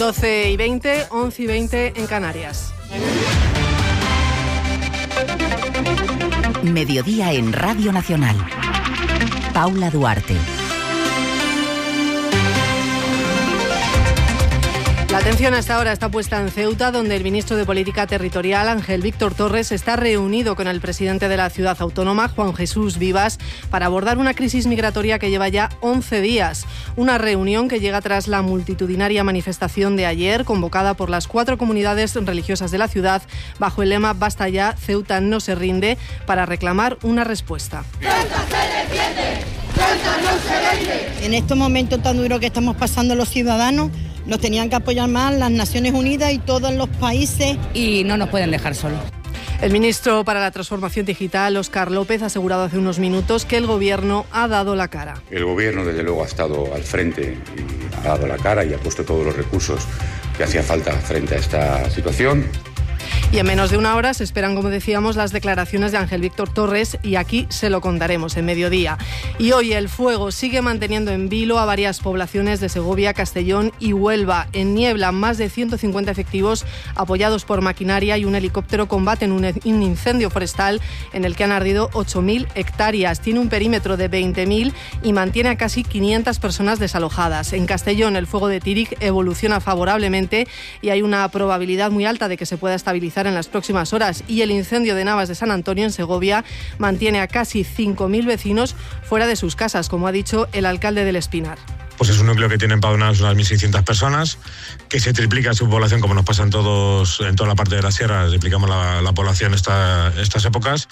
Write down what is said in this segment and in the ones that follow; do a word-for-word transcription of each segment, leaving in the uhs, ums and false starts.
doce y veinte, once y veinte en Canarias. Mediodía en Radio Nacional. Paula Duarte. La atención hasta ahora está puesta en Ceuta, donde el ministro de Política Territorial, Ángel Víctor Torres, está reunido con el presidente de la ciudad autónoma, Juan Jesús Vivas, para abordar una crisis migratoria que lleva ya once días. Una reunión que llega tras la multitudinaria manifestación de ayer, convocada por las cuatro comunidades religiosas de la ciudad, bajo el lema «Basta ya, Ceuta no se rinde», para reclamar una respuesta. ¡Ceuta se defiende! ¡Ceuta no se vende! En estos momentos tan duros que estamos pasando los ciudadanos, nos tenían que apoyar más las Naciones Unidas y todos los países. Y no nos pueden dejar solos. El ministro para la Transformación Digital, Óscar López, ha asegurado hace unos minutos que el Gobierno ha dado la cara. El Gobierno, desde luego, ha estado al frente y ha dado la cara y ha puesto todos los recursos que hacía falta frente a esta situación. Y en menos de una hora se esperan, como decíamos, las declaraciones de Ángel Víctor Torres, y aquí se lo contaremos en mediodía. Y hoy el fuego sigue manteniendo en vilo a varias poblaciones de Segovia, Castellón y Huelva. En Niebla, más de ciento cincuenta efectivos apoyados por maquinaria y un helicóptero combaten un incendio forestal en el que han ardido ocho mil hectáreas. Tiene un perímetro de veinte mil y mantiene a casi quinientas personas desalojadas. En Castellón, el fuego de Tírig evoluciona favorablemente y hay una probabilidad muy alta de que se pueda estabilizar en las próximas horas, y el incendio de Navas de San Antonio en Segovia mantiene a casi cinco mil vecinos fuera de sus casas, como ha dicho el alcalde del Espinar. Pues es un núcleo que tiene empadronadas unas mil seiscientas personas, que se triplica su población, como nos pasa en, todos, en toda la parte de la sierra, triplicamos la, la población esta, estas épocas,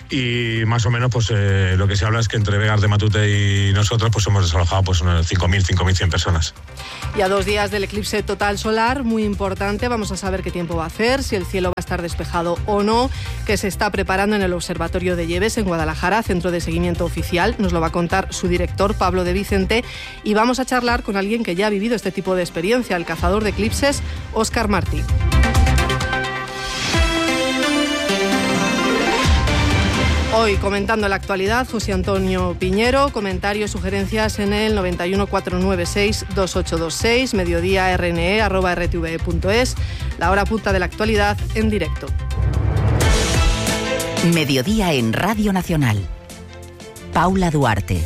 y más o menos pues eh, lo que se habla es que entre Vegas de Matute y nosotros pues hemos desalojado pues unas cinco mil, cinco mil cien personas. Y a dos días del eclipse total solar, muy importante, vamos a saber qué tiempo va a hacer, si el cielo va a estar despejado o no, que se está preparando en el Observatorio de Lleves, en Guadalajara, centro de seguimiento oficial. Nos lo va a contar su director, Pablo de Vicente, y vamos a charlar con alguien que ya ha vivido este tipo de experiencia, el cazador de eclipses, Óscar Martí. Hoy comentando la actualidad, José Antonio Piñero, comentarios, sugerencias en el noventa y uno, cuatrocientos noventa y seis, veintiocho veintiséis, mediodía rne arroba r t v punto es, la hora punta de la actualidad en directo. Mediodía en Radio Nacional. Paula Duarte.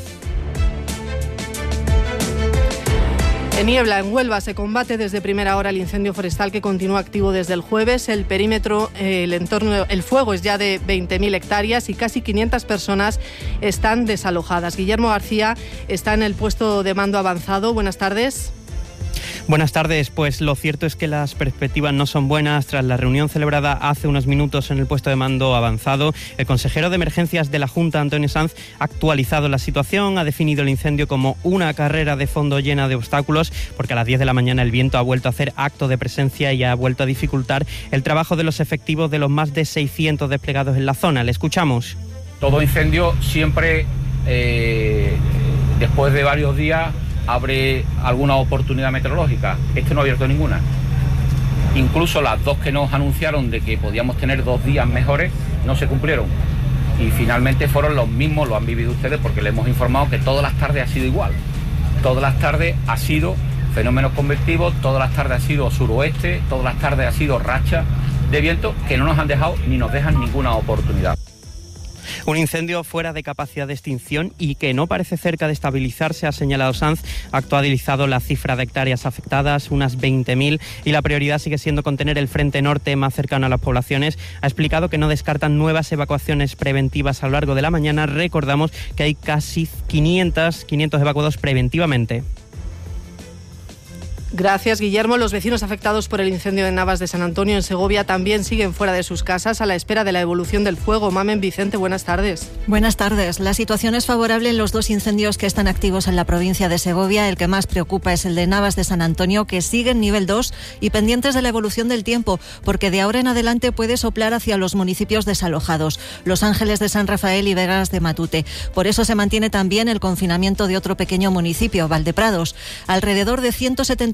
En Niebla, en Huelva, se combate desde primera hora el incendio forestal que continúa activo desde el jueves. El perímetro, el entorno, el fuego es ya de veinte mil hectáreas y casi quinientas personas están desalojadas. Guillermo García está en el puesto de mando avanzado. Buenas tardes. Buenas tardes. Pues lo cierto es que las perspectivas no son buenas. Tras la reunión celebrada hace unos minutos en el puesto de mando avanzado, el consejero de Emergencias de la Junta, Antonio Sanz, ha actualizado la situación, ha definido el incendio como una carrera de fondo llena de obstáculos, porque a las diez de la mañana el viento ha vuelto a hacer acto de presencia y ha vuelto a dificultar el trabajo de los efectivos de los más de seiscientos desplegados en la zona. Le escuchamos. Todo incendio siempre, eh, después de varios días, abre alguna oportunidad meteorológica. Este no ha abierto ninguna. Incluso las dos que nos anunciaron de que podíamos tener dos días mejores no se cumplieron. Y finalmente fueron los mismos, lo han vivido ustedes, porque les hemos informado que todas las tardes ha sido igual. Todas las tardes ha sido fenómenos convectivos, todas las tardes ha sido suroeste, todas las tardes ha sido racha de viento que no nos han dejado ni nos dejan ninguna oportunidad. Un incendio fuera de capacidad de extinción y que no parece cerca de estabilizarse, ha señalado Sanz. Ha actualizado la cifra de hectáreas afectadas, unas veinte mil, y la prioridad sigue siendo contener el frente norte más cercano a las poblaciones. Ha explicado que no descartan nuevas evacuaciones preventivas a lo largo de la mañana. Recordamos que hay casi quinientos, quinientos evacuados preventivamente. Gracias, Guillermo. Los vecinos afectados por el incendio de Navas de San Antonio en Segovia también siguen fuera de sus casas a la espera de la evolución del fuego. Mamen Vicente, buenas tardes. Buenas tardes. La situación es favorable en los dos incendios que están activos en la provincia de Segovia. El que más preocupa es el de Navas de San Antonio, que sigue en nivel dos y pendientes de la evolución del tiempo, porque de ahora en adelante puede soplar hacia los municipios desalojados, Los Ángeles de San Rafael y Vegas de Matute. Por eso se mantiene también el confinamiento de otro pequeño municipio, Valdeprados. Alrededor de ciento setenta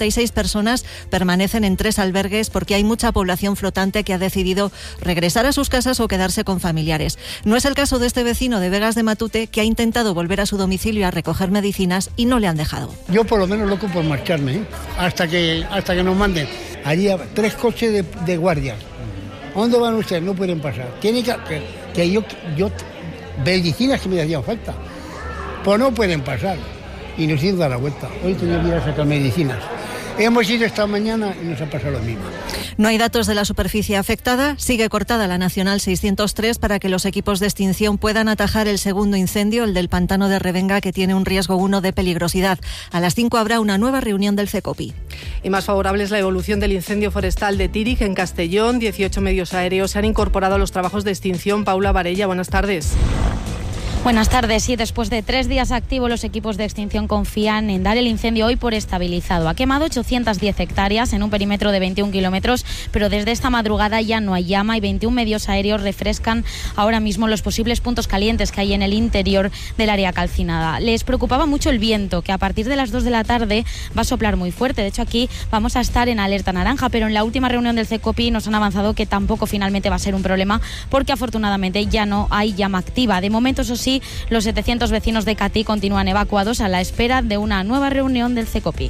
cincuenta y seis personas permanecen en tres albergues porque hay mucha población flotante que ha decidido regresar a sus casas o quedarse con familiares. No es el caso de este vecino de Vegas de Matute, que ha intentado volver a su domicilio a recoger medicinas y no le han dejado. Yo por lo menos loco por marcharme, ¿eh? hasta que hasta que nos manden. Allí tres coches de, de guardia. ¿A dónde van ustedes? No pueden pasar. Tiene que, que, que yo, yo medicinas que me hacían falta. Pues no pueden pasar. Y nos hemos dado la vuelta. Hoy tenía que ir a sacar medicinas. Hemos ido esta mañana y nos ha pasado lo mismo. No hay datos de la superficie afectada. Sigue cortada la Nacional seiscientos tres para que los equipos de extinción puedan atajar el segundo incendio, el del pantano de Revenga, que tiene un riesgo uno de peligrosidad. A las cinco habrá una nueva reunión del CECOPI. Y más favorable es la evolución del incendio forestal de Tírig, en Castellón. dieciocho medios aéreos se han incorporado a los trabajos de extinción. Paula Varella, buenas tardes. Buenas tardes. Sí, después de tres días activos, los equipos de extinción confían en dar el incendio hoy por estabilizado. Ha quemado ochocientas diez hectáreas en un perímetro de veintiún kilómetros, pero desde esta madrugada ya no hay llama y veintiún medios aéreos refrescan ahora mismo los posibles puntos calientes que hay en el interior del área calcinada. Les preocupaba mucho el viento, que a partir de las dos de la tarde va a soplar muy fuerte. De hecho, aquí vamos a estar en alerta naranja, pero en la última reunión del CECOPI nos han avanzado que tampoco finalmente va a ser un problema, porque afortunadamente ya no hay llama activa. De momento, eso sí, los setecientos vecinos de Catí continúan evacuados a la espera de una nueva reunión del CECOPI.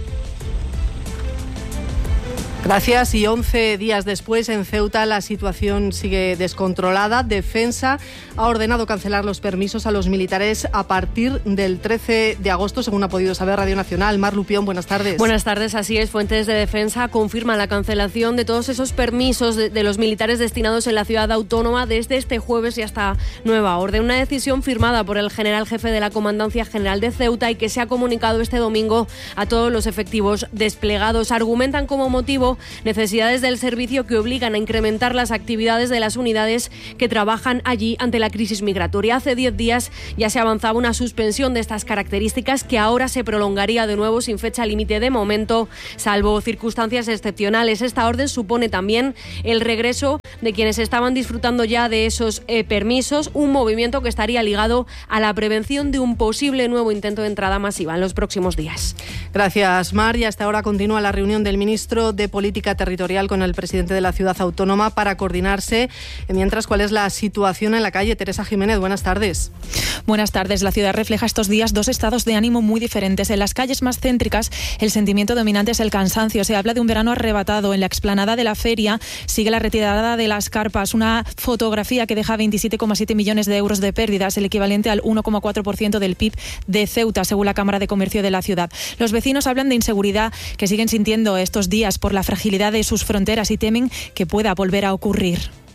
Gracias. Y once días después, en Ceuta la situación sigue descontrolada. Defensa ha ordenado cancelar los permisos a los militares a partir del trece de agosto, según ha podido saber Radio Nacional. Mar Lupión, buenas tardes. Buenas tardes, así es. Fuentes de Defensa confirman la cancelación de todos esos permisos de, de los militares destinados en la ciudad autónoma desde este jueves y hasta nueva orden. Una decisión firmada por el general jefe de la Comandancia General de Ceuta y que se ha comunicado este domingo a todos los efectivos desplegados. Argumentan como motivo necesidades del servicio que obligan a incrementar las actividades de las unidades que trabajan allí ante la crisis migratoria. Hace diez días ya se avanzaba una suspensión de estas características que ahora se prolongaría de nuevo sin fecha límite de momento, salvo circunstancias excepcionales. Esta orden supone también el regreso de quienes estaban disfrutando ya de esos eh, permisos, un movimiento que estaría ligado a la prevención de un posible nuevo intento de entrada masiva en los próximos días. Gracias, Mar. Y hasta ahora continúa la reunión del ministro de Política Territorial con el presidente de la ciudad autónoma para coordinarse. Mientras, ¿cuál es la situación en la calle? Teresa Jiménez, buenas tardes. Buenas tardes. La ciudad refleja estos días dos estados de ánimo muy diferentes. En las calles más céntricas, el sentimiento dominante es el cansancio. Se habla de un verano arrebatado. En la explanada de la feria sigue la retirada de las carpas, una fotografía que deja veintisiete coma siete millones de euros de pérdidas, el equivalente al uno coma cuatro por ciento del P I B de Ceuta, según la Cámara de Comercio de la ciudad. Los vecinos hablan de inseguridad que siguen sintiendo estos días por la fragilidad de sus fronteras y temen que pueda volver a ocurrir.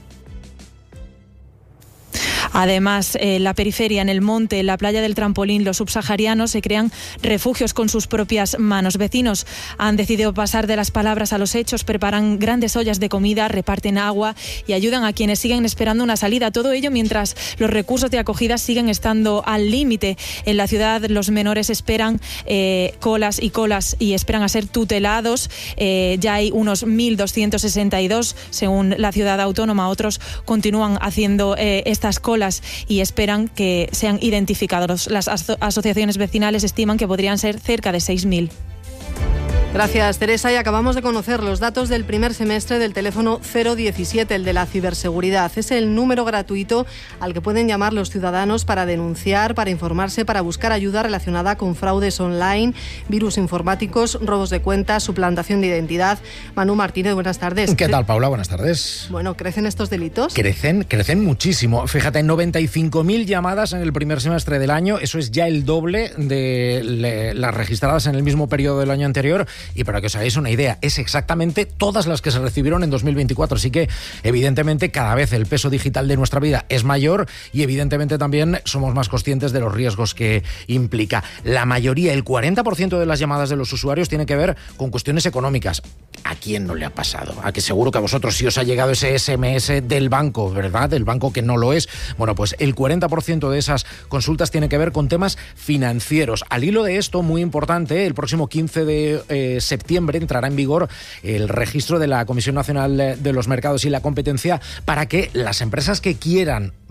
Además, en la periferia, en el monte, en la playa del Trampolín, los subsaharianos se crean refugios con sus propias manos. Vecinos han decidido pasar de las palabras a los hechos, preparan grandes ollas de comida, reparten agua y ayudan a quienes siguen esperando una salida. Todo ello mientras los recursos de acogida siguen estando al límite. En la ciudad los menores esperan eh, colas y colas y esperan a ser tutelados. Eh, ya hay unos mil doscientos sesenta y dos, según la ciudad autónoma. Otros continúan haciendo eh, estas colas y esperan que sean identificados. Las aso- asociaciones vecinales estiman que podrían ser cerca de seis mil. Gracias, Teresa. Y acabamos de conocer los datos del primer semestre del teléfono cero diecisiete, el de la ciberseguridad. Es el número gratuito al que pueden llamar los ciudadanos para denunciar, para informarse, para buscar ayuda relacionada con fraudes online, virus informáticos, robos de cuentas, suplantación de identidad. Manu Martínez, buenas tardes. ¿Qué tal, Paula? Buenas tardes. Bueno, ¿crecen estos delitos? Crecen, crecen muchísimo. Fíjate, noventa y cinco mil llamadas en el primer semestre del año. Eso es ya el doble de le, las registradas en el mismo periodo del año anterior. Y para que os hagáis una idea, es exactamente todas las que se recibieron en dos mil veinticuatro. Así que, evidentemente, cada vez el peso digital de nuestra vida es mayor y, evidentemente, también somos más conscientes de los riesgos que implica. La mayoría, el cuarenta por ciento de las llamadas de los usuarios tiene que ver con cuestiones económicas. ¿A quién no le ha pasado? A que seguro que a vosotros sí os ha llegado ese ese eme ese del banco, ¿verdad? Del banco que no lo es. Bueno, pues el cuarenta por ciento de esas consultas tiene que ver con temas financieros. Al hilo de esto, muy importante, el próximo quince de eh, septiembre entrará en vigor el registro de la Comisión Nacional de los Mercados y la Competencia para que las empresas que quieran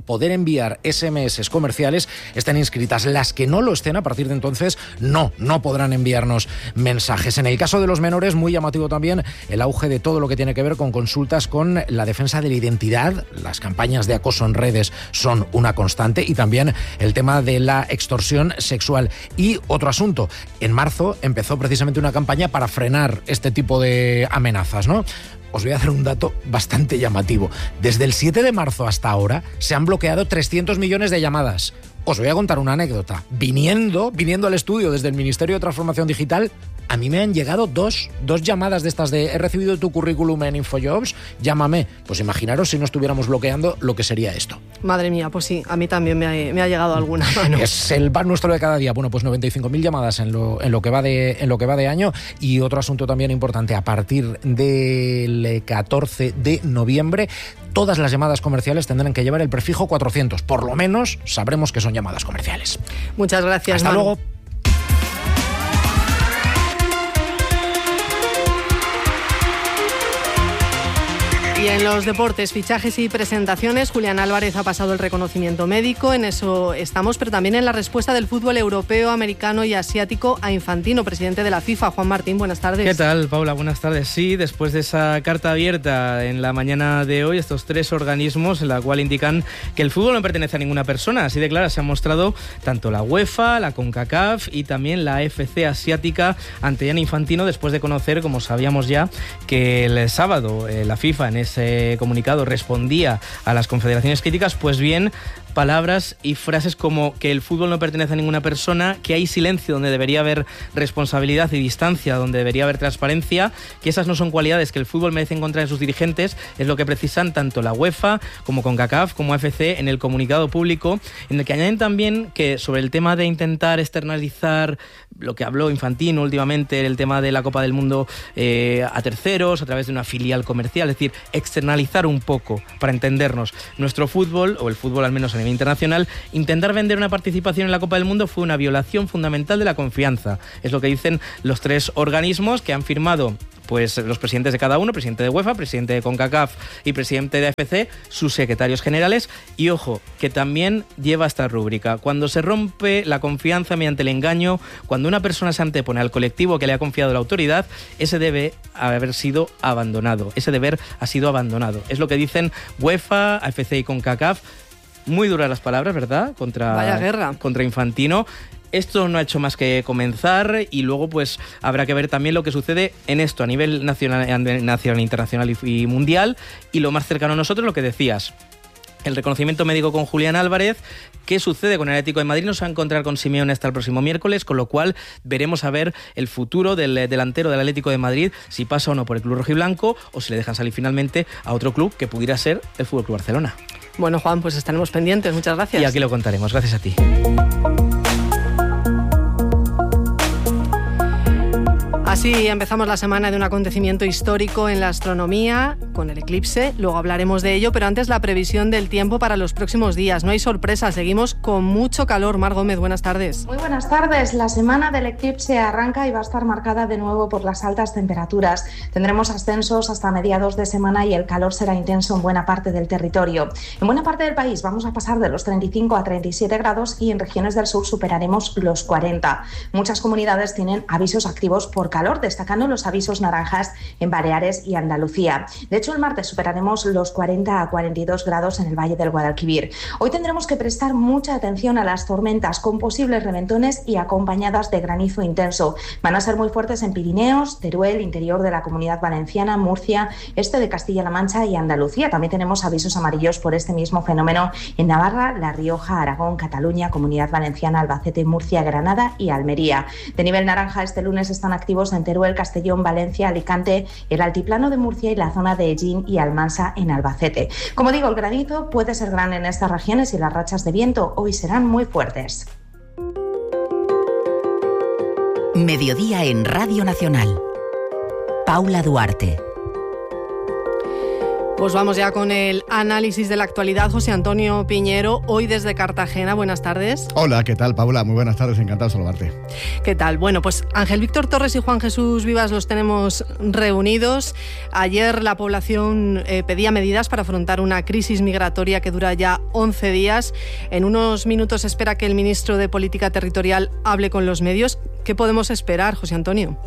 poder enviar ese eme ese comerciales estén inscritas. Las que no lo estén, a partir de entonces, no, no podrán enviarnos mensajes. En el caso de los menores, muy llamativo también el auge de todo lo que tiene que ver con consultas con la defensa de la identidad. Las campañas de acoso en redes son una constante, y también el tema de la extorsión sexual. Y otro asunto, en marzo empezó precisamente una campaña para frenar este tipo de amenazas, ¿no? Os voy a hacer un dato bastante llamativo. Desde el siete de marzo hasta ahora se han bloqueado trescientos millones de llamadas. Os voy a contar una anécdota. Viniendo, viniendo al estudio desde el Ministerio de Transformación Digital, a mí me han llegado dos, dos llamadas de estas de he recibido tu currículum en InfoJobs, llámame. Pues imaginaros si no estuviéramos bloqueando lo que sería esto. Madre mía, pues sí, a mí también me ha, me ha llegado alguna. Bueno. Es el pan nuestro de cada día. Bueno, pues noventa y cinco mil llamadas en lo, en, lo que va de, en lo que va de año. Y otro asunto también importante, a partir del catorce de noviembre, todas las llamadas comerciales tendrán que llevar el prefijo cuatrocientos. Por lo menos sabremos que son llamadas comerciales. Muchas gracias, Hasta Manu. luego. Y en los deportes, fichajes y presentaciones, Julián Álvarez ha pasado el reconocimiento médico, en eso estamos, pero también en la respuesta del fútbol europeo, americano y asiático a Infantino, presidente de la FIFA. Juan Martín, buenas tardes. ¿Qué tal, Paula? Buenas tardes. Sí, después de esa carta abierta en la mañana de hoy, estos tres organismos en la cual indican que el fútbol no pertenece a ninguna persona, así de clara se han mostrado tanto la UEFA, la CONCACAF y también la A F C asiática ante Gianni Infantino, después de conocer, como sabíamos ya, que el sábado eh, la FIFA en ese comunicado respondía a las confederaciones críticas. Pues bien, palabras y frases como que el fútbol no pertenece a ninguna persona, que hay silencio donde debería haber responsabilidad y distancia donde debería haber transparencia, que esas no son cualidades que el fútbol merece encontrar en sus dirigentes, es lo que precisan tanto la UEFA como CONCACAF como A F C en el comunicado público, en el que añaden también que sobre el tema de intentar externalizar lo que habló Infantino últimamente, el tema de la Copa del Mundo eh, a terceros a través de una filial comercial, es decir, externalizar un poco, para entendernos, nuestro fútbol, o el fútbol al menos a nivel internacional, intentar vender una participación en la Copa del Mundo fue una violación fundamental de la confianza. Es lo que dicen los tres organismos que han firmado, pues los presidentes de cada uno, presidente de UEFA, presidente de CONCACAF y presidente de A F C, sus secretarios generales. Y ojo, que también lleva esta rúbrica: cuando se rompe la confianza mediante el engaño, cuando una persona se antepone al colectivo que le ha confiado la autoridad, ese debe haber sido abandonado, ese deber ha sido abandonado. Es lo que dicen UEFA, A F C y CONCACAF. Muy duras las palabras, ¿verdad? Contra, Vaya guerra. Contra Infantino. Esto no ha hecho más que comenzar, y luego pues habrá que ver también lo que sucede en esto a nivel nacional, nacional internacional y, y mundial. Y lo más cercano a nosotros, lo que decías, el reconocimiento médico con Julián Álvarez. ¿Qué sucede con el Atlético de Madrid? Nos va a encontrar con Simeone hasta el próximo miércoles, con lo cual veremos a ver el futuro del delantero del Atlético de Madrid, si pasa o no por el club rojiblanco, o si le dejan salir finalmente a otro club que pudiera ser el F C Barcelona. Bueno, Juan, pues estaremos pendientes. Muchas gracias. Y aquí lo contaremos. Gracias a ti. Así empezamos la semana de un acontecimiento histórico en la astronomía, con el eclipse. Luego hablaremos de ello, pero antes la previsión del tiempo para los próximos días. No hay sorpresa, seguimos con mucho calor. Mar Gómez, buenas tardes. Muy buenas tardes. La semana del eclipse arranca y va a estar marcada de nuevo por las altas temperaturas. Tendremos ascensos hasta mediados de semana y el calor será intenso en buena parte del territorio. En buena parte del país vamos a pasar de los treinta y cinco a treinta y siete grados y en regiones del sur superaremos los cuarenta. Muchas comunidades tienen avisos activos por calor, destacando los avisos naranjas en Baleares y Andalucía. De hecho, el martes superaremos los cuarenta a cuarenta y dos grados en el Valle del Guadalquivir. Hoy tendremos que prestar mucha atención a las tormentas con posibles reventones y acompañadas de granizo intenso. Van a ser muy fuertes en Pirineos, Teruel, interior de la Comunidad Valenciana, Murcia, este de Castilla-La Mancha y Andalucía. También tenemos avisos amarillos por este mismo fenómeno en Navarra, La Rioja, Aragón, Cataluña, Comunidad Valenciana, Albacete, Murcia, Granada y Almería. De nivel naranja este lunes están activos en Teruel, Castellón, Valencia, Alicante, el altiplano de Murcia y la zona de Ellín y Almansa en Albacete. Como digo, el granizo puede ser grande en estas regiones y las rachas de viento hoy serán muy fuertes. Mediodía en Radio Nacional. Paula Duarte. Pues vamos ya con el análisis de la actualidad. José Antonio Piñero, hoy desde Cartagena. Buenas tardes. Hola, ¿qué tal, Paula? Muy buenas tardes, encantado de saludarte. ¿Qué tal? Bueno, pues Ángel Víctor Torres y Juan Jesús Vivas los tenemos reunidos. Ayer la población eh, pedía medidas para afrontar una crisis migratoria que dura ya once días. En unos minutos se espera que el ministro de Política Territorial hable con los medios. ¿Qué podemos esperar, José Antonio?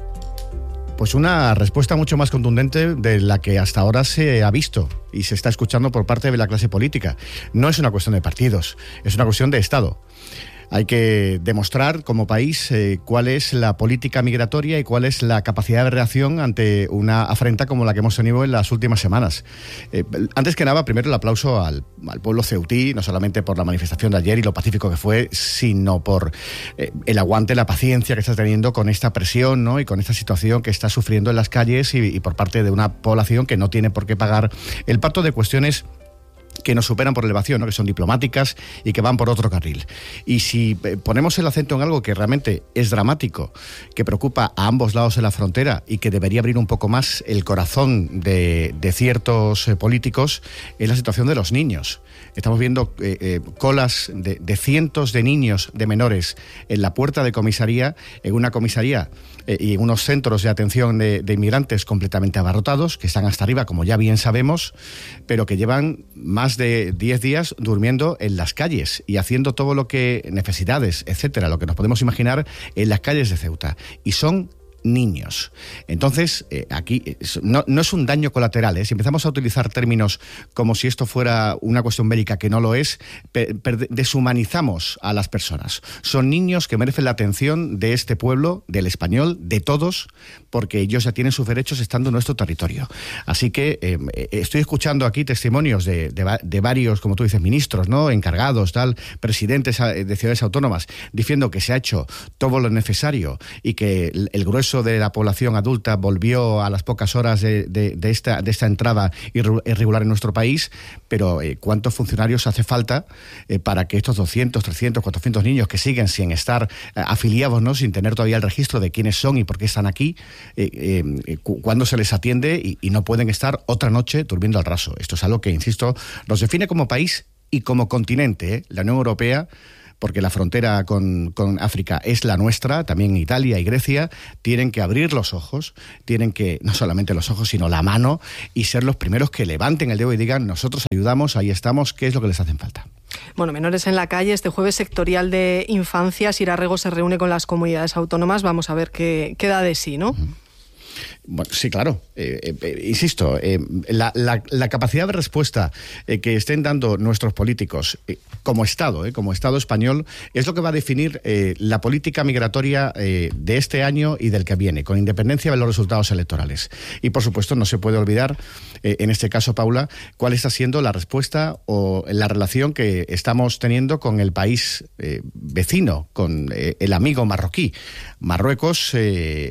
Pues una respuesta mucho más contundente de la que hasta ahora se ha visto y se está escuchando por parte de la clase política. No es una cuestión de partidos, es una cuestión de Estado. Hay que demostrar como país eh, cuál es la política migratoria y cuál es la capacidad de reacción ante una afrenta como la que hemos tenido en las últimas semanas. Eh, antes que nada, primero el aplauso al, al pueblo ceutí, no solamente por la manifestación de ayer y lo pacífico que fue, sino por eh, el aguante, la paciencia que está teniendo con esta presión, ¿no? Y con esta situación que está sufriendo en las calles y, y por parte de una población que no tiene por qué pagar el pato de cuestiones que nos superan por elevación, ¿no? Que son diplomáticas y que van por otro carril. Y si ponemos el acento en algo que realmente es dramático, que preocupa a ambos lados de la frontera y que debería abrir un poco más el corazón de, de ciertos eh, políticos, es la situación de los niños. Estamos viendo eh, eh, colas de, de cientos de niños, de menores, en la puerta de comisaría, en una comisaría eh, y en unos centros de atención de, de inmigrantes completamente abarrotados, que están hasta arriba, como ya bien sabemos, pero que llevan más de diez días durmiendo en las calles y haciendo todo lo que, necesidades, etcétera, lo que nos podemos imaginar en las calles de Ceuta. Y son niños. Entonces, eh, aquí no, no es un daño colateral, ¿eh? Si empezamos a utilizar términos como si esto fuera una cuestión bélica, que no lo es, per, per, deshumanizamos a las personas. Son niños que merecen la atención de este pueblo, del español, de todos, porque ellos ya tienen sus derechos estando en nuestro territorio. Así que eh, estoy escuchando aquí testimonios de, de, de varios, como tú dices, ministros, ¿no? Encargados, tal, presidentes de ciudades autónomas, diciendo que se ha hecho todo lo necesario y que el, el grueso de la población adulta volvió a las pocas horas de, de, de, esta, de esta entrada irregular en nuestro país, pero eh, ¿cuántos funcionarios hace falta eh, para que estos doscientos, trescientos, cuatrocientos niños que siguen sin estar eh, afiliados, ¿no? Sin tener todavía el registro de quiénes son y por qué están aquí, eh, eh, cuándo se les atiende y, y no pueden estar otra noche durmiendo al raso? Esto es algo que, insisto, nos define como país y como continente, ¿eh? La Unión Europea, porque la frontera con, con África es la nuestra, también Italia y Grecia, tienen que abrir los ojos, tienen que, no solamente los ojos, sino la mano, y ser los primeros que levanten el dedo y digan, nosotros ayudamos, ahí estamos, ¿qué es lo que les hacen falta? Bueno, menores en la calle. Este jueves sectorial de infancia, Sira Rego se reúne con las comunidades autónomas, vamos a ver qué, qué da de sí, ¿no? Uh-huh. Bueno, sí, claro. Eh, eh, insisto, eh, la, la, la capacidad de respuesta eh, que estén dando nuestros políticos eh, como Estado, eh, como Estado español, es lo que va a definir eh, la política migratoria eh, de este año y del que viene, con independencia de los resultados electorales. Y, por supuesto, no se puede olvidar, eh, en este caso, Paula, cuál está siendo la respuesta o la relación que estamos teniendo con el país eh, vecino, con eh, el amigo marroquí. Marruecos... Eh,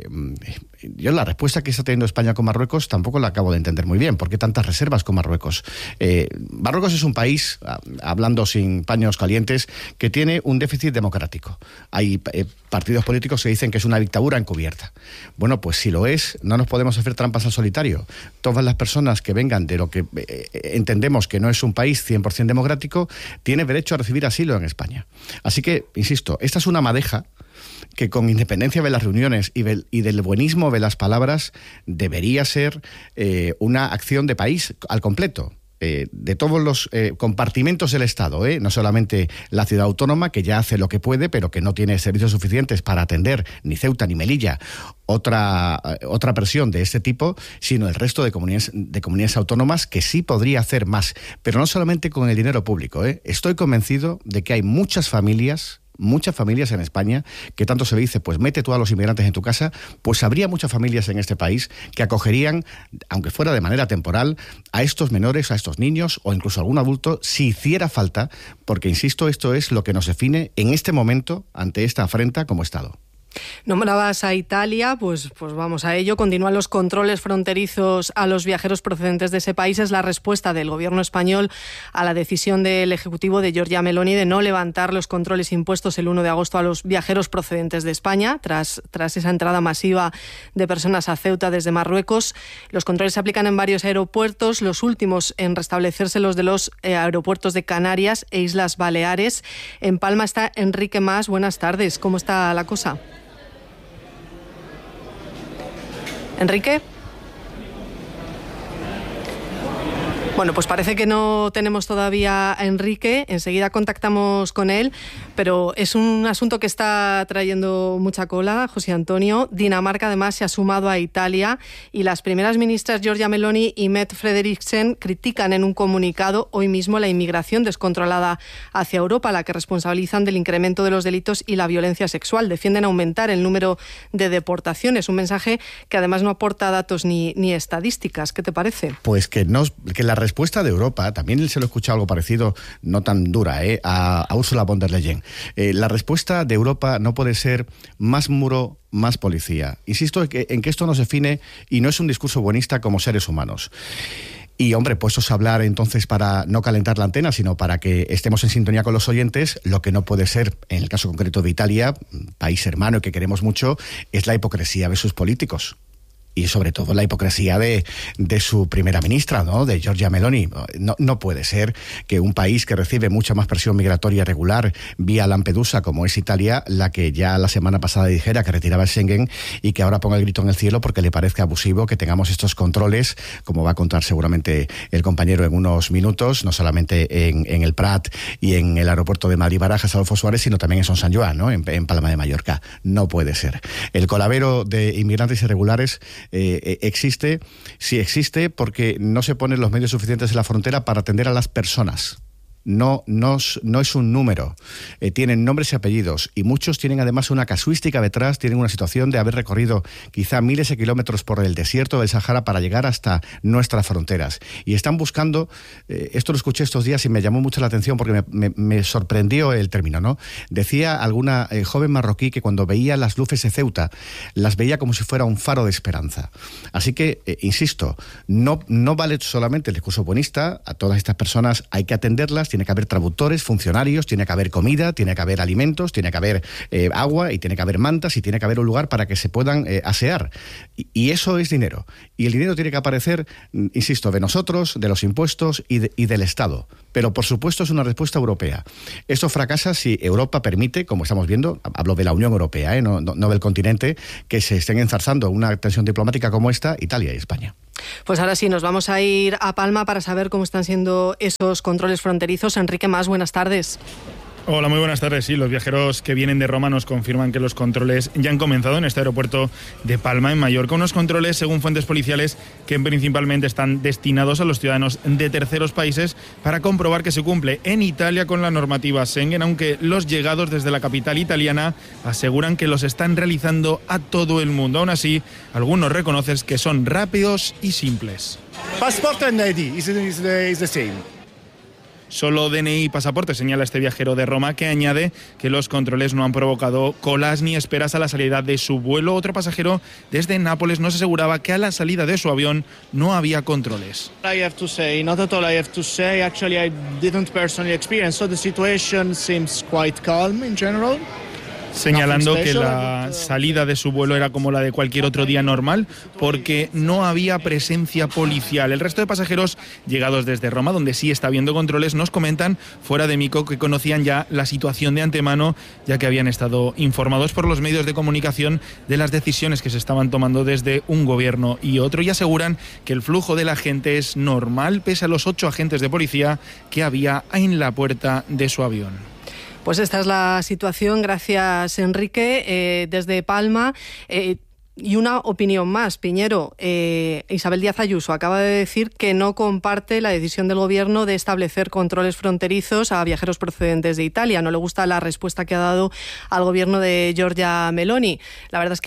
Yo la respuesta que está teniendo España con Marruecos tampoco la acabo de entender muy bien. ¿Por qué tantas reservas con Marruecos? Eh, Marruecos es un país, hablando sin paños calientes, que tiene un déficit democrático. Hay eh, partidos políticos que dicen que es una dictadura encubierta. Bueno, pues si lo es, no nos podemos hacer trampas al solitario. Todas las personas que vengan de lo que eh, entendemos que no es un país cien por ciento democrático, tienen derecho a recibir asilo en España. Así que, insisto, esta es una madeja que, con independencia de las reuniones y del, y del buenismo de las palabras, debería ser eh, una acción de país al completo. Eh, de todos los eh, compartimentos del Estado, eh, no solamente la ciudad autónoma, que ya hace lo que puede, pero que no tiene servicios suficientes para atender ni Ceuta ni Melilla otra, eh, otra presión de este tipo, sino el resto de comunidades, de comunidades autónomas, que sí podría hacer más, pero no solamente con el dinero público. Eh. Estoy convencido de que hay muchas familias muchas familias en España, que tanto se le dice, pues mete tú a los inmigrantes en tu casa, pues habría muchas familias en este país que acogerían, aunque fuera de manera temporal, a estos menores, a estos niños o incluso a algún adulto, si hiciera falta, porque, insisto, esto es lo que nos define en este momento ante esta afrenta como Estado. Nombrabas a Italia, pues, pues vamos a ello. Continúan los controles fronterizos a los viajeros procedentes de ese país. Es la respuesta del gobierno español a la decisión del Ejecutivo de Giorgia Meloni de no levantar los controles impuestos el uno de agosto a los viajeros procedentes de España, tras, tras esa entrada masiva de personas a Ceuta desde Marruecos. Los controles se aplican en varios aeropuertos, los últimos en restablecerse los de los eh, aeropuertos de Canarias e Islas Baleares. En Palma está Enrique Mas. Buenas tardes. ¿Cómo está la cosa? Enrique. Bueno, pues parece que no tenemos todavía a Enrique, enseguida contactamos con él, pero es un asunto que está trayendo mucha cola, José Antonio. Dinamarca además se ha sumado a Italia y las primeras ministras Giorgia Meloni y Mette Frederiksen critican en un comunicado hoy mismo la inmigración descontrolada hacia Europa, la que responsabilizan del incremento de los delitos y la violencia sexual. Defienden aumentar el número de deportaciones, un mensaje que además no aporta datos ni, ni estadísticas. ¿Qué te parece? Pues que, no, que la La respuesta de Europa, también se lo he escuchado algo parecido, no tan dura, ¿eh? a, a Ursula von der Leyen. Eh, la respuesta de Europa no puede ser más muro, más policía. Insisto en que, en que esto nos define y no es un discurso buenista como seres humanos. Y, hombre, puestos a hablar entonces para no calentar la antena, sino para que estemos en sintonía con los oyentes, lo que no puede ser, en el caso concreto de Italia, país hermano y que queremos mucho, es la hipocresía de sus políticos. Y sobre todo la hipocresía de, de su primera ministra, ¿no? De Giorgia Meloni. No, no puede ser que un país que recibe mucha más presión migratoria regular vía Lampedusa, como es Italia, la que ya la semana pasada dijera que retiraba el Schengen y que ahora ponga el grito en el cielo porque le parezca abusivo que tengamos estos controles, como va a contar seguramente el compañero en unos minutos, no solamente en, en el Prat y en el aeropuerto de Madrid-Barajas, Adolfo Suárez, sino también en Son San Joan, ¿no? En, en Palma de Mallorca. No puede ser. El colavero de inmigrantes irregulares Eh, existe, sí existe, porque no se ponen los medios suficientes en la frontera para atender a las personas. No, no, no es un número, eh, tienen nombres y apellidos y muchos tienen además una casuística detrás, tienen una situación de haber recorrido quizá miles de kilómetros por el desierto del Sahara para llegar hasta nuestras fronteras y están buscando, eh, esto lo escuché estos días y me llamó mucho la atención porque me, me, me sorprendió el término, ¿no? Decía alguna eh, joven marroquí que cuando veía las luces de Ceuta las veía como si fuera un faro de esperanza. Así que, eh, insisto, no, no vale solamente el discurso buenista, a todas estas personas hay que atenderlas, tiene que haber traductores, funcionarios, tiene que haber comida, tiene que haber alimentos, tiene que haber eh, agua y tiene que haber mantas y tiene que haber un lugar para que se puedan eh, asear. Y, y eso es dinero. Y el dinero tiene que aparecer, insisto, de nosotros, de los impuestos y, de, y del Estado. Pero, por supuesto, es una respuesta europea. Esto fracasa si Europa permite, como estamos viendo, hablo de la Unión Europea, ¿eh? no, no, no del continente, que se estén enzarzando una tensión diplomática como esta, Italia y España. Pues ahora sí, nos vamos a ir a Palma para saber cómo están siendo esos controles fronterizos. Enrique Mas, buenas tardes. Hola, muy buenas tardes. Sí, los viajeros que vienen de Roma nos confirman que los controles ya han comenzado en este aeropuerto de Palma, en Mallorca. Unos controles, según fuentes policiales, que principalmente están destinados a los ciudadanos de terceros países para comprobar que se cumple en Italia con la normativa Schengen, aunque los llegados desde la capital italiana aseguran que los están realizando a todo el mundo. Aún así, algunos reconocen que son rápidos y simples. Passport and I D is, is, the, is the same. Solo D N I y pasaporte, señala este viajero de Roma, que añade que los controles no han provocado colas ni esperas a la salida de su vuelo. Otro pasajero desde Nápoles nos aseguraba que a la salida de su avión no había controles. I have to say, not at all I have to say. Actually, I didn't personally experience, so the situation seems quite calm in general. Señalando que la salida de su vuelo era como la de cualquier otro día normal porque no había presencia policial. El resto de pasajeros llegados desde Roma, donde sí está habiendo controles, nos comentan fuera de micro que conocían ya la situación de antemano, ya que habían estado informados por los medios de comunicación de las decisiones que se estaban tomando desde un gobierno y otro, y aseguran que el flujo de la gente es normal pese a los ocho agentes de policía que había en la puerta de su avión. Pues esta es la situación. Gracias, Enrique. Eh, desde Palma. Eh, Y una opinión más, Piñero. Eh, Isabel Díaz Ayuso acaba de decir que no comparte la decisión del Gobierno de establecer controles fronterizos a viajeros procedentes de Italia. No le gusta la respuesta que ha dado al Gobierno de Giorgia Meloni. La verdad es que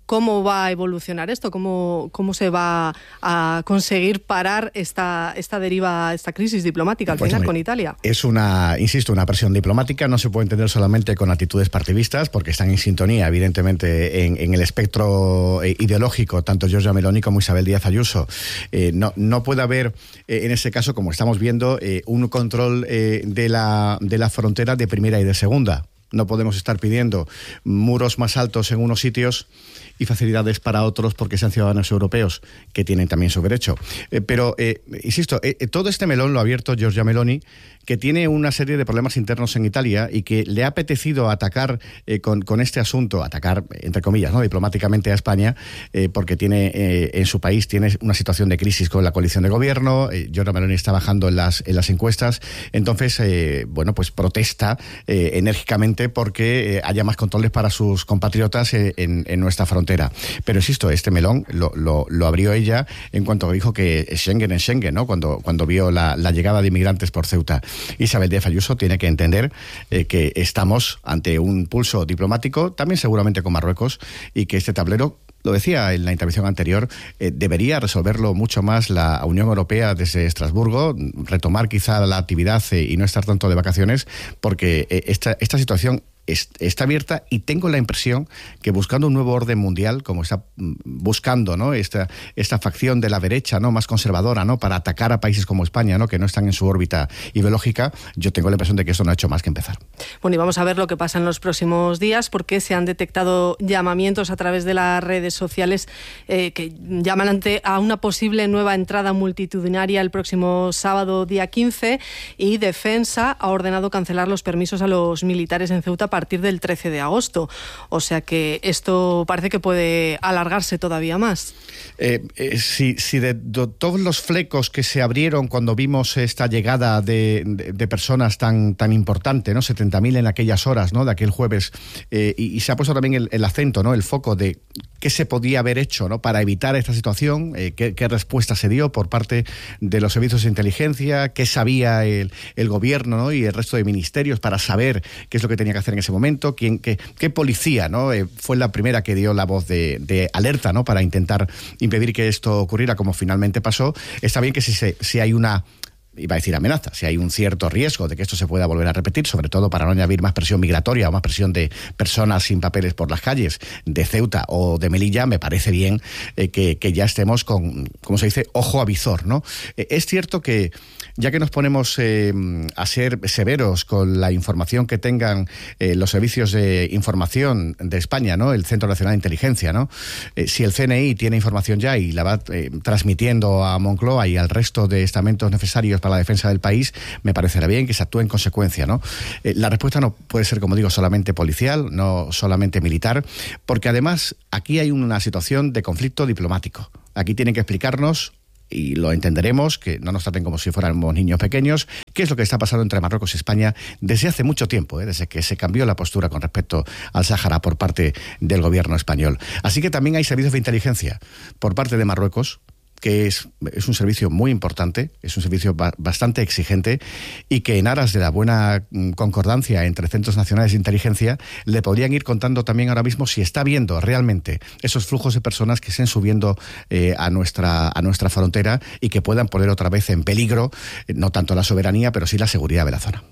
¿Cómo va a evolucionar esto? ¿Cómo, cómo se va a conseguir parar esta, esta deriva, esta crisis diplomática al pues final hombre, con Italia? Es una, insisto, una presión diplomática. No se puede entender solamente con actitudes partidistas, porque están en sintonía, evidentemente, en, en el espectro eh, ideológico, tanto Giorgia Meloni como Isabel Díaz Ayuso. Eh, no, no puede haber, eh, en ese caso, como estamos viendo, eh, un control eh, de, la, de la frontera de primera y de segunda. No podemos estar pidiendo muros más altos en unos sitios y facilidades para otros porque sean ciudadanos europeos, que tienen también su derecho. Eh, pero, eh, insisto, eh, todo este melón lo ha abierto Giorgia Meloni, que tiene una serie de problemas internos en Italia y que le ha apetecido atacar eh, con, con este asunto, atacar, entre comillas, ¿no?, diplomáticamente a España, eh, porque tiene eh, en su país tiene una situación de crisis con la coalición de gobierno. eh, Giorgia Meloni está bajando en las, en las encuestas, entonces, eh, bueno, pues protesta eh, enérgicamente porque eh, haya más controles para sus compatriotas eh, en, en nuestra frontera. Pero insisto, este melón lo, lo, lo abrió ella en cuanto dijo que Schengen es Schengen, ¿no?, cuando, cuando vio la, la llegada de inmigrantes por Ceuta. Isabel Díaz Ayuso tiene que entender eh, que estamos ante un pulso diplomático, también seguramente con Marruecos, y que este tablero, lo decía en la intervención anterior, eh, debería resolverlo mucho más la Unión Europea desde Estrasburgo, retomar quizá la actividad eh, y no estar tanto de vacaciones, porque eh, esta, esta situación está abierta y tengo la impresión que buscando un nuevo orden mundial, como está buscando, ¿no?, esta, esta facción de la derecha, ¿no?, más conservadora, ¿no?, para atacar a países como España, ¿no?, que no están en su órbita ideológica, yo tengo la impresión de que esto no ha hecho más que empezar. Bueno, y vamos a ver lo que pasa en los próximos días, porque se han detectado llamamientos a través de las redes sociales eh, que llaman ante a una posible nueva entrada multitudinaria el próximo sábado, día quince, y Defensa ha ordenado cancelar los permisos a los militares en Ceuta a partir del trece de agosto. O sea que esto parece que puede alargarse todavía más. Eh, eh, si, si de, de todos los flecos que se abrieron cuando vimos esta llegada de, de, de personas tan, tan importante, ¿no?, setenta mil en aquellas horas, ¿no?, de aquel jueves, eh, y, y se ha puesto también el, el acento, ¿no?, el foco de qué se podía haber hecho, ¿no?, para evitar esta situación, eh, qué, qué respuesta se dio por parte de los servicios de inteligencia, qué sabía el, el gobierno, ¿no?, y el resto de ministerios para saber qué es lo que tenía que hacer en ese momento, quién, qué, qué policía, ¿no?, eh, fue la primera que dio la voz de, de alerta, ¿no?, para intentar impedir que esto ocurriera, como finalmente pasó. Está bien que si, se, si hay una, iba a decir amenaza, si hay un cierto riesgo de que esto se pueda volver a repetir, sobre todo para no añadir más presión migratoria o más presión de personas sin papeles por las calles de Ceuta o de Melilla, me parece bien eh, que, que ya estemos con, como se dice, ojo a visor, ¿no? Eh, es cierto que ya que nos ponemos eh, a ser severos con la información que tengan eh, los servicios de información de España, ¿no?, el Centro Nacional de Inteligencia, ¿no?, eh, si el C N I tiene información ya y la va eh, transmitiendo a Moncloa y al resto de estamentos necesarios para la defensa del país, me parecerá bien que se actúe en consecuencia, ¿no? Eh, la respuesta no puede ser, como digo, solamente policial, no solamente militar, porque además aquí hay una situación de conflicto diplomático. Aquí tienen que explicarnos, y lo entenderemos, que no nos traten como si fuéramos niños pequeños, qué es lo que está pasando entre Marruecos y España desde hace mucho tiempo, ¿eh? desde que se cambió la postura con respecto al Sáhara por parte del gobierno español. Así que también hay servicios de inteligencia por parte de Marruecos, que es, es un servicio muy importante, es un servicio ba- bastante exigente, y que en aras de la buena concordancia entre centros nacionales de inteligencia le podrían ir contando también ahora mismo si está viendo realmente esos flujos de personas que estén subiendo eh, a nuestra a nuestra frontera y que puedan poner otra vez en peligro eh, no tanto la soberanía, pero sí la seguridad de la zona.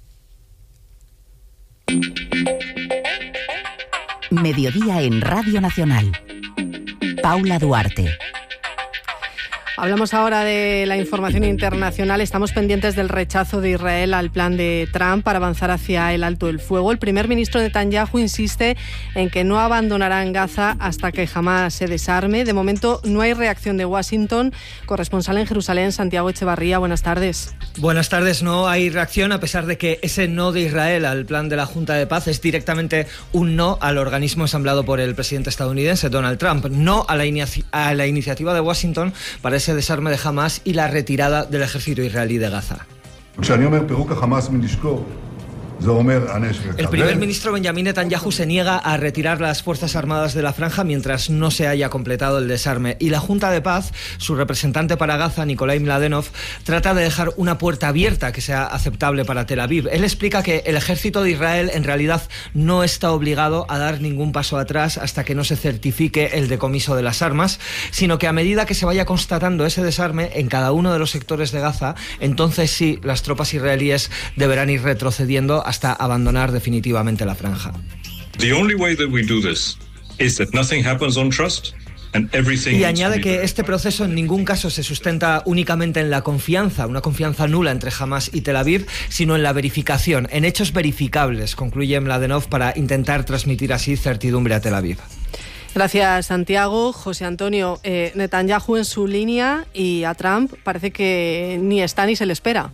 Mediodía en Radio Nacional. Paula Duarte. Hablamos ahora de la información internacional. Estamos pendientes del rechazo de Israel al plan de Trump para avanzar hacia el alto el fuego. El primer ministro Netanyahu insiste en que no abandonarán Gaza hasta que Hamás se desarme. De momento no hay reacción de Washington. Corresponsal en Jerusalén, Santiago Echevarría, buenas tardes. Buenas tardes. No hay reacción, a pesar de que ese no de Israel al plan de la Junta de Paz es directamente un no al organismo ensamblado por el presidente estadounidense Donald Trump. No a la, inici- a la iniciativa de Washington para ese desarme de Hamás y la retirada del ejército israelí de Gaza. El primer ministro Benjamin Netanyahu se niega a retirar las Fuerzas Armadas de la franja mientras no se haya completado el desarme. Y la Junta de Paz, su representante para Gaza, Nikolai Mladenov, trata de dejar una puerta abierta que sea aceptable para Tel Aviv. Él explica que el ejército de Israel en realidad no está obligado a dar ningún paso atrás hasta que no se certifique el decomiso de las armas, sino que a medida que se vaya constatando ese desarme en cada uno de los sectores de Gaza, entonces sí, las tropas israelíes deberán ir retrocediendo hasta abandonar definitivamente la franja. The only way that we do this is that nothing happens on trust. Y añade que este proceso en ningún caso se sustenta únicamente en la confianza, una confianza nula entre Hamas y Tel Aviv, sino en la verificación, en hechos verificables, concluye Mladenov, para intentar transmitir así certidumbre a Tel Aviv. Gracias, Santiago. José Antonio, eh, Netanyahu en su línea y a Trump parece que ni está ni se le espera.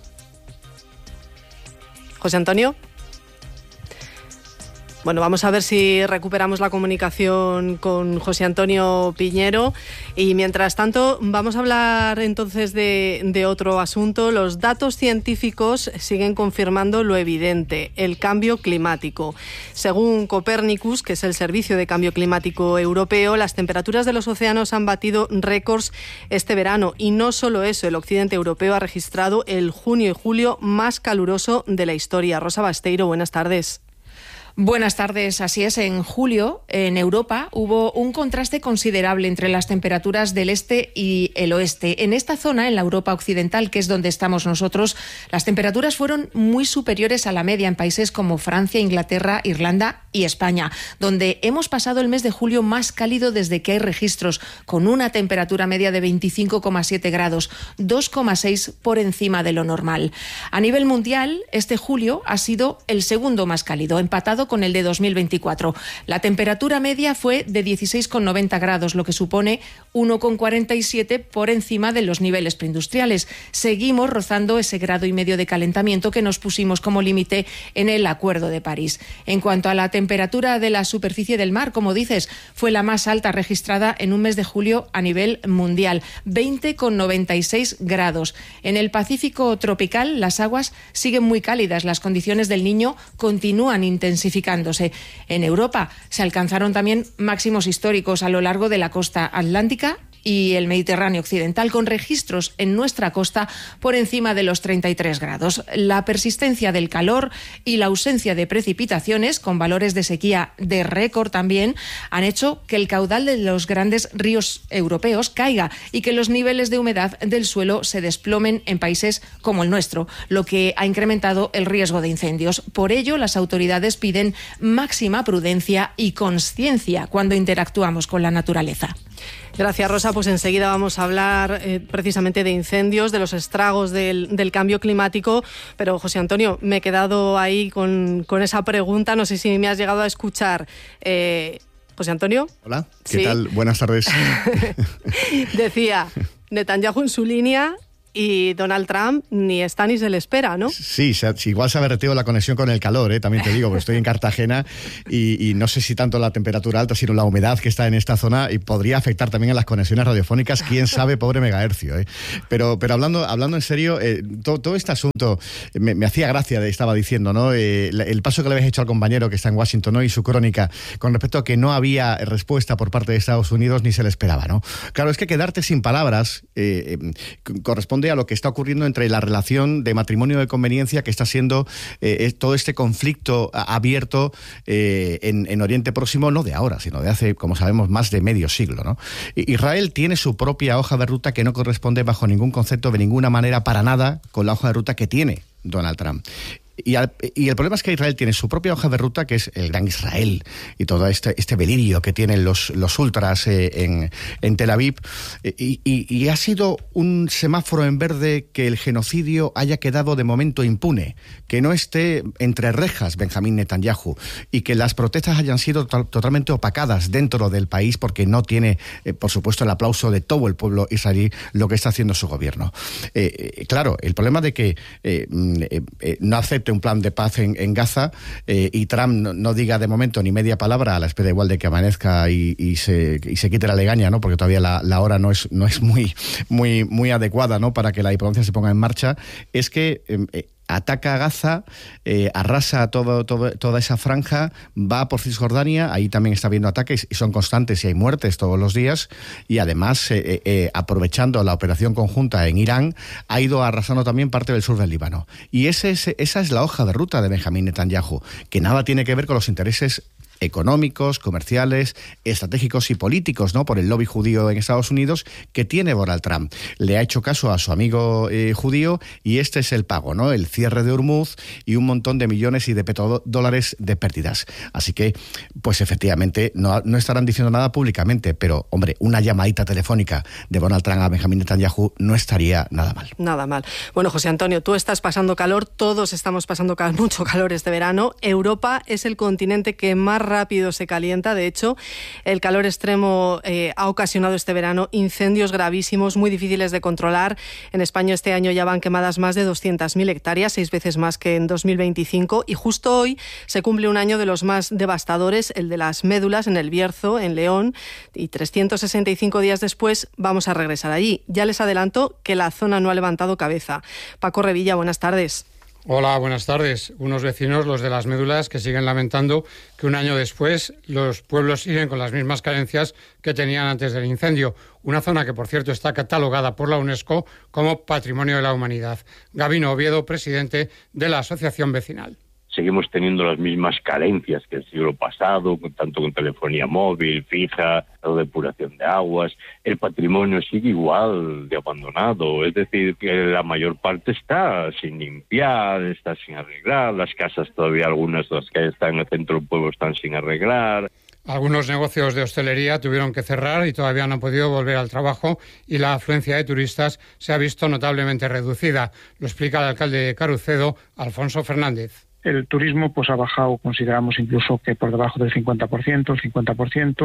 José Antonio. Bueno, vamos a ver si recuperamos la comunicación con José Antonio Piñero. Y mientras tanto, vamos a hablar entonces de, de otro asunto. Los datos científicos siguen confirmando lo evidente, el cambio climático. Según Copernicus, que es el Servicio de Cambio Climático Europeo, las temperaturas de los océanos han batido récords este verano. Y no solo eso, el occidente europeo ha registrado el junio y julio más caluroso de la historia. Rosa Basteiro, buenas tardes. Buenas tardes. Así es, en julio en Europa hubo un contraste considerable entre las temperaturas del este y el oeste. En esta zona, en la Europa occidental, que es donde estamos nosotros, las temperaturas fueron muy superiores a la media en países como Francia, Inglaterra, Irlanda y España, donde hemos pasado el mes de julio más cálido desde que hay registros, con una temperatura media de veinticinco coma siete grados, dos coma seis por encima de lo normal. A nivel mundial, este julio ha sido el segundo más cálido, empatado con el de dos mil veinticuatro. La temperatura media fue de dieciséis coma noventa grados, lo que supone uno coma cuarenta y siete por encima de los niveles preindustriales. Seguimos rozando ese grado y medio de calentamiento que nos pusimos como límite en el Acuerdo de París. En cuanto a la temperatura de la superficie del mar, como dices, fue la más alta registrada en un mes de julio a nivel mundial, veinte coma noventa y seis grados. En el Pacífico tropical, las aguas siguen muy cálidas, las condiciones del Niño continúan intensificándose. En Europa se alcanzaron también máximos históricos a lo largo de la costa atlántica y el Mediterráneo occidental, con registros en nuestra costa por encima de los treinta y tres grados. La persistencia del calor y la ausencia de precipitaciones, con valores de sequía de récord también, han hecho que el caudal de los grandes ríos europeos caiga y que los niveles de humedad del suelo se desplomen en países como el nuestro, lo que ha incrementado el riesgo de incendios. Por ello, las autoridades piden máxima prudencia y consciencia cuando interactuamos con la naturaleza. Gracias, Rosa. Pues enseguida vamos a hablar eh, precisamente de incendios, de los estragos del, del cambio climático. Pero, José Antonio, me he quedado ahí con, con esa pregunta. No sé si me has llegado a escuchar. Eh, José Antonio. Hola, ¿qué ¿Sí? tal? Buenas tardes. Decía, Netanyahu en su línea y Donald Trump ni está ni se le espera, ¿no? Sí, se, igual se ha vertido la conexión con el calor, ¿eh? También te digo, porque estoy en Cartagena y, y no sé si tanto la temperatura alta, sino la humedad que está en esta zona y podría afectar también a las conexiones radiofónicas, quién sabe, pobre megahercio, ¿eh? Pero, pero hablando, hablando en serio, eh, todo, todo este asunto me, me hacía gracia, estaba diciendo, ¿no? Eh, el paso que le habéis hecho al compañero que está en Washington, ¿no? Y su crónica con respecto a que no había respuesta por parte de Estados Unidos ni se le esperaba, ¿no? Claro, es que quedarte sin palabras eh, eh, corresponde a lo que está ocurriendo entre la relación de matrimonio de conveniencia que está siendo eh, todo este conflicto abierto eh, en, en Oriente Próximo, no de ahora, sino de hace, como sabemos, más de medio siglo, ¿no? Israel tiene su propia hoja de ruta que no corresponde bajo ningún concepto, de ninguna manera, para nada, con la hoja de ruta que tiene Donald Trump. Y, al, y el problema es que Israel tiene su propia hoja de ruta, que es el Gran Israel, y todo este, este delirio que tienen los, los ultras eh, en, en Tel Aviv. Y, y, y ha sido un semáforo en verde que el genocidio haya quedado de momento impune, que no esté entre rejas Benjamín Netanyahu y que las protestas hayan sido to- totalmente opacadas dentro del país porque no tiene, eh, por supuesto, el aplauso de todo el pueblo israelí lo que está haciendo su gobierno. Eh, eh, claro, el problema de que eh, eh, no acepte un plan de paz en, en Gaza eh, y Trump no, no diga de momento ni media palabra a la espera igual de que amanezca y, y, se, y se quite la legaña, ¿no? Porque todavía la, la hora no es, no es muy, muy, muy adecuada, ¿no? Para que la diplomacia se ponga en marcha, es que eh, ataca a Gaza, eh, arrasa todo, todo, toda esa franja, va por Cisjordania, ahí también está habiendo ataques y son constantes y hay muertes todos los días, y además, eh, eh, aprovechando la operación conjunta en Irán, ha ido arrasando también parte del sur del Líbano. Y ese, ese, esa es la hoja de ruta de Benjamín Netanyahu, que nada tiene que ver con los intereses económicos, comerciales, estratégicos y políticos, ¿no?, por el lobby judío en Estados Unidos que tiene Donald Trump. Le ha hecho caso a su amigo eh, judío y este es el pago, ¿no?, el cierre de Hormuz y un montón de millones y de petrodólares de pérdidas. Así que, pues efectivamente, no, no estarán diciendo nada públicamente, pero, hombre, una llamadita telefónica de Donald Trump a Benjamín Netanyahu no estaría nada mal. Nada mal. Bueno, José Antonio, tú estás pasando calor, todos estamos pasando cal- mucho calor este verano. Europa es el continente que más rápido se calienta. De hecho, el calor extremo eh, ha ocasionado este verano incendios gravísimos, muy difíciles de controlar. En España este año ya van quemadas más de doscientas mil hectáreas, seis veces más que en dos mil veinticinco. Y justo hoy se cumple un año de los más devastadores, el de las médulas en el Bierzo, en León. Y trescientos sesenta y cinco días después vamos a regresar allí. Ya les adelanto que la zona no ha levantado cabeza. Paco Revilla, buenas tardes. Hola, buenas tardes. Unos vecinos, los de las médulas, que siguen lamentando que un año después los pueblos siguen con las mismas carencias que tenían antes del incendio. Una zona que, por cierto, está catalogada por la UNESCO como Patrimonio de la Humanidad. Gabino Oviedo, presidente de la Asociación Vecinal. Seguimos teniendo las mismas carencias que el siglo pasado, tanto con telefonía móvil, fija, o depuración de aguas. El patrimonio sigue igual de abandonado, es decir, que la mayor parte está sin limpiar, está sin arreglar, las casas todavía, algunas de las que están en el centro del pueblo están sin arreglar. Algunos negocios de hostelería tuvieron que cerrar y todavía no han podido volver al trabajo y la afluencia de turistas se ha visto notablemente reducida. Lo explica el alcalde de Carucedo, Alfonso Fernández. El turismo pues ha bajado, consideramos incluso que por debajo del cincuenta por ciento, el cincuenta por ciento,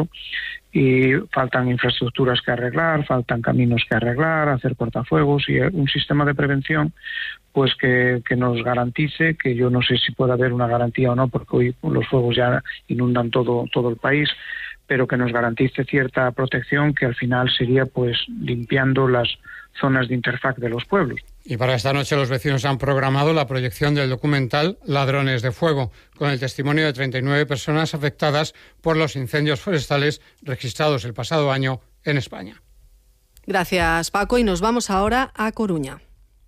y faltan infraestructuras que arreglar, faltan caminos que arreglar, hacer cortafuegos y un sistema de prevención pues que, que nos garantice, que yo no sé si puede haber una garantía o no, porque hoy los fuegos ya inundan todo, todo el país, pero que nos garantice cierta protección que al final sería pues limpiando las zonas de interfaz de los pueblos. Y para esta noche los vecinos han programado la proyección del documental Ladrones de Fuego, con el testimonio de treinta y nueve personas afectadas por los incendios forestales registrados el pasado año en España. Gracias, Paco, y nos vamos ahora a Coruña.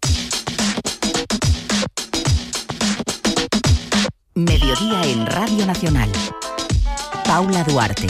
Mediodía en Radio Nacional. Paula Duarte.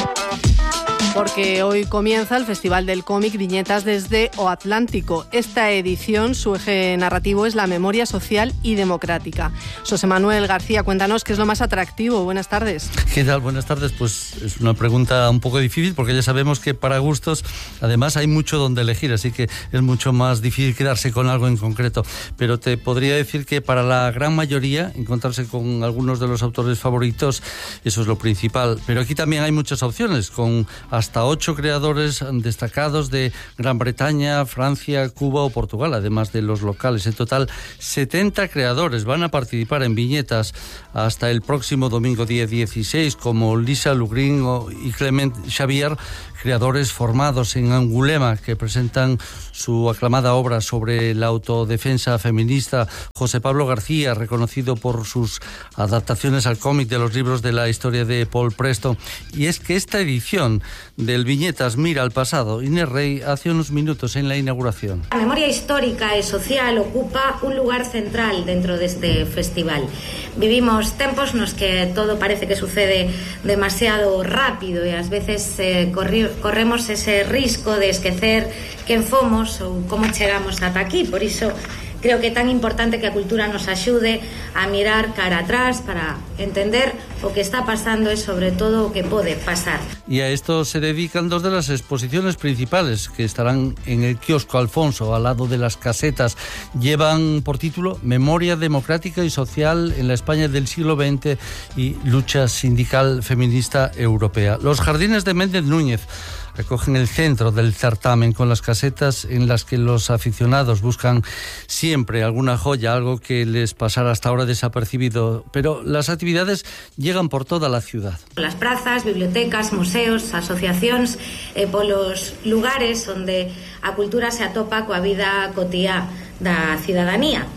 Porque hoy comienza el Festival del Cómic Viñetas desde O Atlántico. Esta edición, su eje narrativo es la memoria social y democrática. José Manuel García, cuéntanos qué es lo más atractivo. Buenas tardes. ¿Qué tal? Buenas tardes. Pues es una pregunta un poco difícil porque ya sabemos que para gustos, además hay mucho donde elegir, así que es mucho más difícil quedarse con algo en concreto. Pero te podría decir que para la gran mayoría, encontrarse con algunos de los autores favoritos, eso es lo principal. Pero aquí también hay muchas opciones, con hasta ocho creadores destacados de Gran Bretaña, Francia, Cuba o Portugal, además de los locales. En total, setenta creadores van a participar en viñetas hasta el próximo domingo día dieciséis, como Lisa Lugrin y Clement Xavier, creadores formados en Angulema, que presentan su aclamada obra sobre la autodefensa feminista. José Pablo García, reconocido por sus adaptaciones al cómic de los libros de la historia de Paul Preston. Y es que esta edición del Viñetas mira al pasado. Inés Rey hace unos minutos en la inauguración. La memoria histórica y social ocupa un lugar central dentro de este festival. Vivimos tempos nos que todo parece que sucede demasiado rápido y a veces eh, corri- corremos ese risco de esquecer quen fomos ou como chegamos ata aquí. Por iso creo que é tan importante que a cultura nos axude a mirar cara atrás para entender o que está pasando e sobre todo o que pode pasar. Y a esto se dedican dos de las exposiciones principales que estarán en el kiosco Alfonso, al lado de las casetas. Llevan por título Memoria democrática y social en la España del siglo veinte y lucha sindical feminista europea. Los jardines de Méndez Núñez recogen el centro del certamen, con las casetas en las que los aficionados buscan siempre alguna joya, algo que les pasara hasta ahora desapercibido. Pero las actividades llegan por toda la ciudad. Las prazas, bibliotecas, museos, asociacións e polos lugares onde a cultura se atopa coa vida cotiá da cidadanía.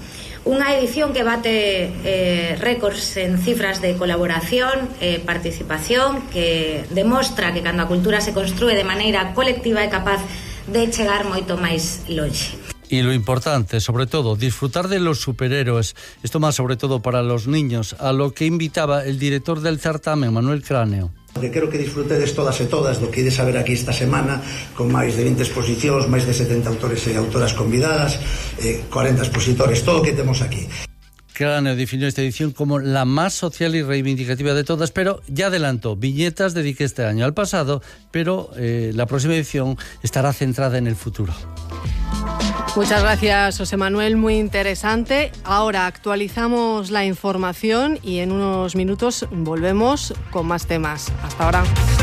Unha edición que bate eh, récords en cifras de colaboración, eh, participación, que demostra que cando a cultura se construe de maneira colectiva é capaz de chegar moito máis longe. Y lo importante, sobre todo, disfrutar de los superhéroes, esto más sobre todo para los niños, a lo que invitaba el director del certamen, Manuel Cráneo. Que quero que disfrutedes todas e todas do que ides a ver aquí esta semana, con máis de vinte exposicións, máis de setenta autores e autoras convidadas, eh, cuarenta expositores, todo o que temos aquí. Cráneo definió esta edición como la más social y reivindicativa de todas, pero ya adelantó, viñetas dediqué este año al pasado, pero eh, la próxima edición estará centrada en el futuro. Muchas gracias, José Manuel, muy interesante. Ahora actualizamos la información y en unos minutos volvemos con más temas. Hasta ahora.